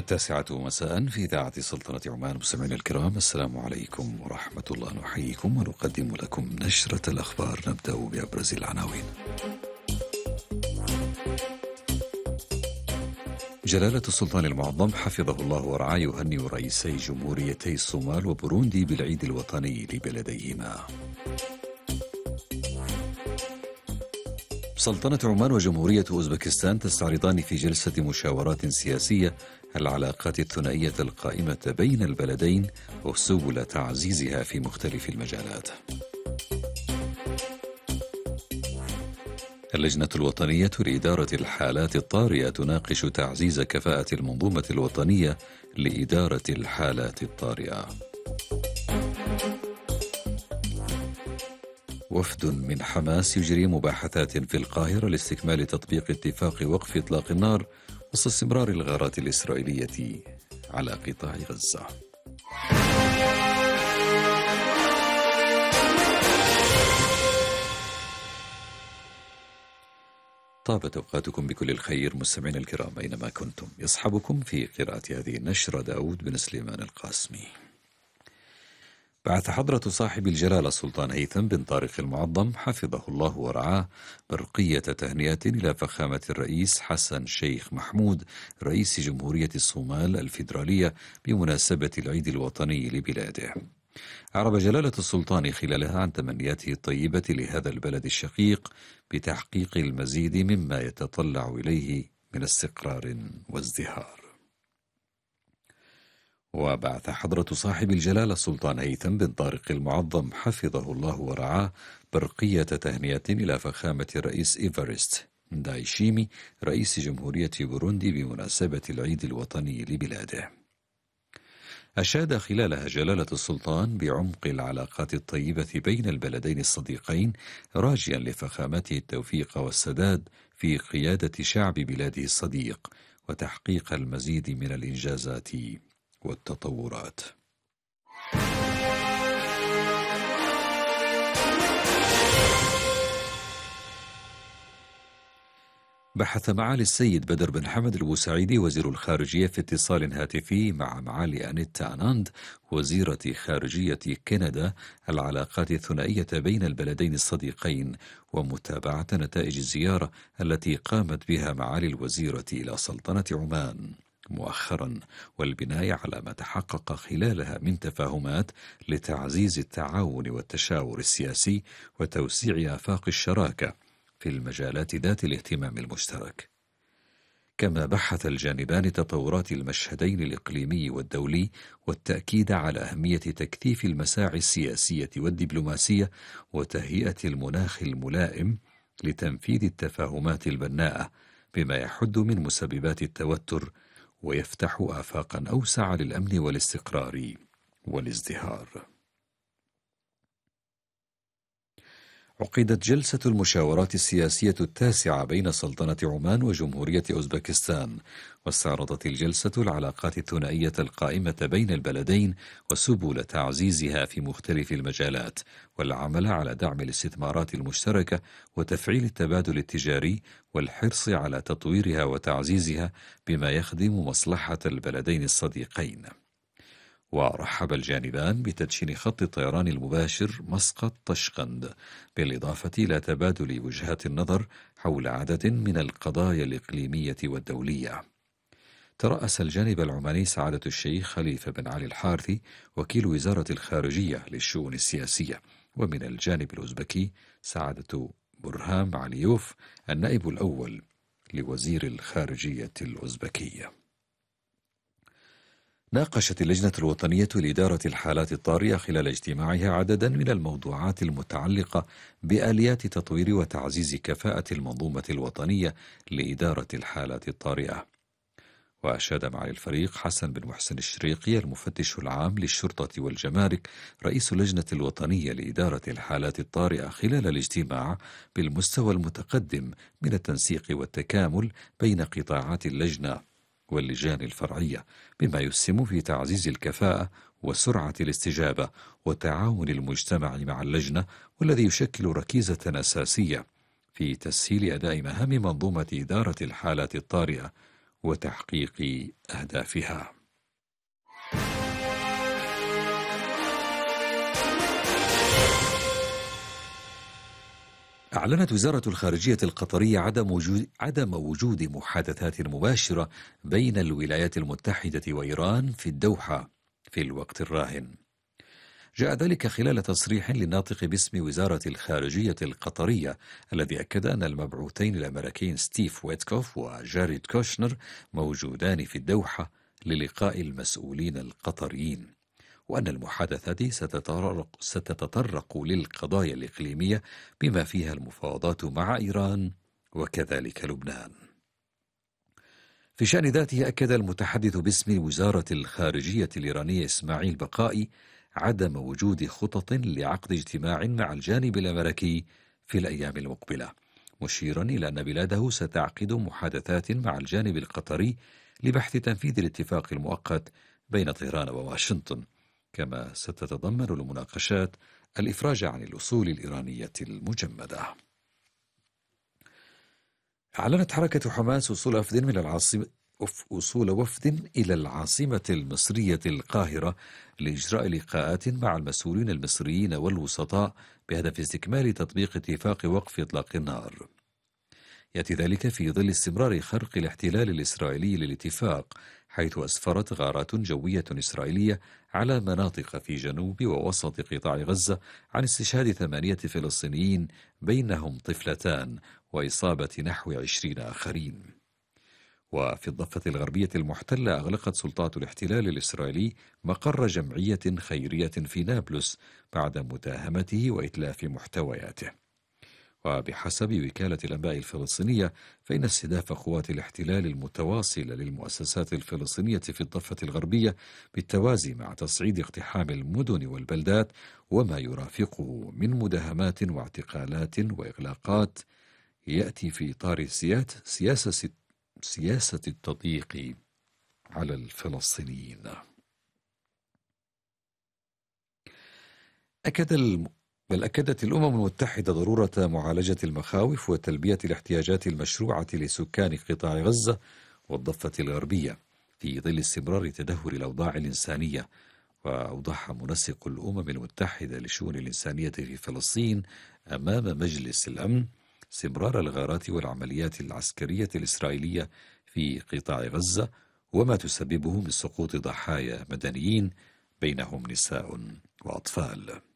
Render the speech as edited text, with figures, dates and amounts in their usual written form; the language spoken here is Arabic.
9 مساء في إذاعة سلطنة عمان. مستمعينا الكرام، السلام عليكم ورحمة الله. نحييكم ونقدم لكم نشرة الأخبار. نبدأ بأبرز العناوين. جلالة السلطان المعظم حفظه الله ورعاه يهنئ رئيسي جمهوريتي الصومال وبوروندي بالعيد الوطني لبلديهما. سلطنة عمان وجمهورية أوزبكستان تستعرضان في جلسة مشاورات سياسية العلاقات الثنائية القائمة بين البلدين وسبل تعزيزها في مختلف المجالات. اللجنة الوطنية لإدارة الحالات الطارئة تناقش تعزيز كفاءة المنظومة الوطنية لإدارة الحالات الطارئة. وفد من حماس يجري مباحثات في القاهرة لاستكمال تطبيق اتفاق وقف إطلاق النار وسط استمرار الغارات الإسرائيلية على قطاع غزة. طابت أوقاتكم بكل الخير مستمعينا الكرام أينما كنتم. يصحبكم في قراءة هذه النشرة داود بن سليمان القاسمي. بعث حضرة صاحب الجلالة السلطان هيثم بن طارق المعظم حفظه الله ورعاه برقية تهنئة إلى فخامة الرئيس حسن شيخ محمود رئيس جمهورية الصومال الفيدرالية بمناسبة العيد الوطني لبلاده. أعرب جلالة السلطان خلالها عن تمنياته الطيبة لهذا البلد الشقيق بتحقيق المزيد مما يتطلع إليه من استقرار وازدهار. وبعث حضرة صاحب الجلالة السلطان هيثم بن طارق المعظم حفظه الله ورعاه برقية تهنئة إلى فخامة الرئيس إيفارست دايشيمي رئيس جمهورية بوروندي بمناسبة العيد الوطني لبلاده. أشاد خلالها جلالة السلطان بعمق العلاقات الطيبة بين البلدين الصديقين، راجيا لفخامته التوفيق والسداد في قيادة شعب بلاده الصديق وتحقيق المزيد من الإنجازات والتطورات. بحث معالي السيد بدر بن حمد البوسعيدي وزير الخارجية في اتصال هاتفي مع معالي أنيتا أناند وزيرة خارجية كندا العلاقات الثنائية بين البلدين الصديقين ومتابعة نتائج الزيارة التي قامت بها معالي الوزيرة إلى سلطنة عمان مؤخرا، والبناء على ما تحقق خلالها من تفاهمات لتعزيز التعاون والتشاور السياسي وتوسيع آفاق الشراكة في المجالات ذات الاهتمام المشترك. كما بحث الجانبان تطورات المشهدين الإقليمي والدولي والتأكيد على أهمية تكثيف المساعي السياسية والدبلوماسية وتهيئة المناخ الملائم لتنفيذ التفاهمات البناءة بما يحد من مسببات التوتر ويفتح آفاقا أوسع للأمن والاستقرار والازدهار. عقدت جلسة المشاورات السياسية التاسعة بين سلطنة عمان وجمهورية أوزبكستان، واستعرضت الجلسة العلاقات الثنائية القائمة بين البلدين وسبل تعزيزها في مختلف المجالات، والعمل على دعم الاستثمارات المشتركة وتفعيل التبادل التجاري والحرص على تطويرها وتعزيزها بما يخدم مصلحة البلدين الصديقين. ورحب الجانبان بتدشين خط الطيران المباشر مسقط طشقند، بالإضافة إلى تبادل وجهات النظر حول عدد من القضايا الإقليمية والدولية. ترأس الجانب العماني سعادة الشيخ خليفة بن علي الحارثي وكيل وزارة الخارجية للشؤون السياسية، ومن الجانب الأوزبكي سعادة برهام عليوف النائب الأول لوزير الخارجية الأوزبكية. ناقشت اللجنة الوطنية لإدارة الحالات الطارئة خلال اجتماعها عددا من الموضوعات المتعلقة بآليات تطوير وتعزيز كفاءة المنظومة الوطنية لإدارة الحالات الطارئة. وأشاد معالي الفريق حسن بن محسن الشريقي المفتش العام للشرطة والجمارك رئيس اللجنة الوطنية لإدارة الحالات الطارئة خلال الاجتماع بالمستوى المتقدم من التنسيق والتكامل بين قطاعات اللجنة واللجان الفرعية، بما يسهم في تعزيز الكفاءة وسرعة الاستجابة وتعاون المجتمع مع اللجنة، والذي يشكل ركيزة أساسية في تسهيل أداء مهام منظومة إدارة الحالات الطارئة وتحقيق أهدافها. أعلنت وزارة الخارجية القطرية عدم وجود محادثات مباشرة بين الولايات المتحدة وإيران في الدوحة في الوقت الراهن. جاء ذلك خلال تصريح للناطق باسم وزارة الخارجية القطرية، الذي أكد أن المبعوثين الأمريكيين ستيف ويتكوف وجاريد كوشنر موجودان في الدوحة للقاء المسؤولين القطريين، وأن المحادثات ستتطرق للقضايا الإقليمية بما فيها المفاوضات مع إيران وكذلك لبنان. في شأن ذاته، أكد المتحدث باسم وزارة الخارجية الإيرانية إسماعيل بقائي عدم وجود خطط لعقد اجتماع مع الجانب الأمريكي في الأيام المقبلة، مشيرا إلى أن بلاده ستعقد محادثات مع الجانب القطري لبحث تنفيذ الاتفاق المؤقت بين طهران وواشنطن، كما ستتضمن المناقشات الإفراج عن الأصول الإيرانية المجمدة. أعلنت حركة حماس وصول وفد إلى العاصمة المصرية القاهرة لإجراء لقاءات مع المسؤولين المصريين والوسطاء بهدف استكمال تطبيق اتفاق وقف إطلاق النار. يأتي ذلك في ظل استمرار خرق الاحتلال الإسرائيلي للاتفاق، حيث أسفرت غارات جوية إسرائيلية على مناطق في جنوب ووسط قطاع غزة عن استشهاد 8 فلسطينيين بينهم طفلتان وإصابة نحو 20 آخرين. وفي الضفة الغربية المحتلة، أغلقت سلطات الاحتلال الإسرائيلي مقر جمعية خيرية في نابلس بعد مداهمته وإتلاف محتوياته. وبحسب وكالة الأنباء الفلسطينية، فإن استهداف قوات الاحتلال المتواصلة للمؤسسات الفلسطينية في الضفة الغربية بالتوازي مع تصعيد اقتحام المدن والبلدات وما يرافقه من مداهمات واعتقالات وإغلاقات يأتي في إطار سياسة التضييق على الفلسطينيين. أكدت الأمم المتحدة ضرورة معالجة المخاوف وتلبية الاحتياجات المشروعة لسكان قطاع غزة والضفة الغربية في ظل استمرار تدهور الأوضاع الإنسانية. وأوضح منسق الأمم المتحدة لشؤون الإنسانية في فلسطين أمام مجلس الأمن استمرار الغارات والعمليات العسكرية الإسرائيلية في قطاع غزة وما تسببه من سقوط ضحايا مدنيين بينهم نساء وأطفال.